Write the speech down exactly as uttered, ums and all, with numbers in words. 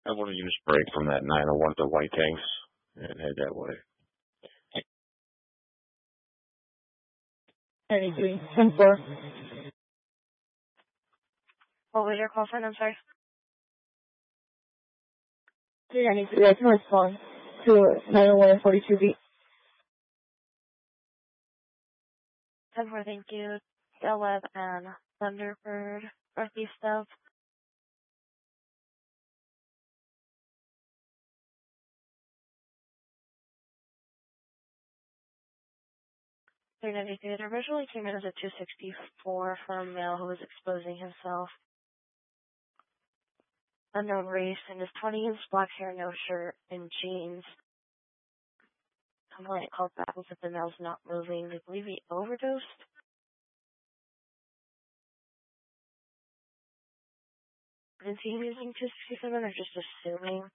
I wanted you to break from that nine oh one to White Tanks and head that way. Anything. ten four. What was your call sign? I'm sorry. three ninety-three, I can respond to nine oh one and forty-two B. ten four, thank you. Del Webb and Thunderbird, northeast of. three ninety-three, it originally came in as a two sixty-four from a male who was exposing himself. Unknown race, in his twenties, black hair, no shirt, and jeans. Complaint called back and said the male's not moving. They believe he overdosed. Is he using two sixty-seven or just assuming?